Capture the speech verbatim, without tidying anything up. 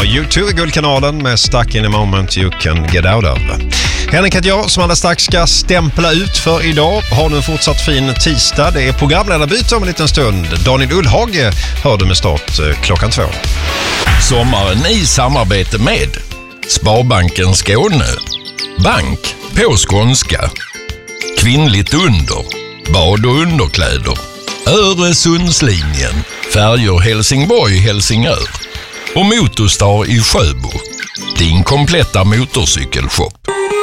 U två i Guldkanalen med Stuck in a moment you can get out of. Henrik heter jag som alldeles strax ska stämpla ut för idag. Har nu en fortsatt fin tisdag. Det är programledarbyte om en liten stund. Daniel Ullhage hör du med start klockan två. Sommaren i samarbete med Sparbanken Skåne. Bank på skånska. Kvinnligt under. Bad och underkläder. Öresundslinjen. Färjor Helsingborg-Helsingör. Och Motorstar i Sjöbo. Din kompletta motorcykelshop.